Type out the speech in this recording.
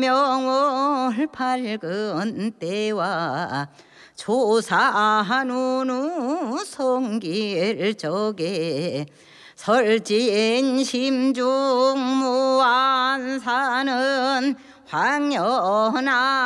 명월 밝은 때와 조사하누 성길 적에 설진 심중 무안사는 황연아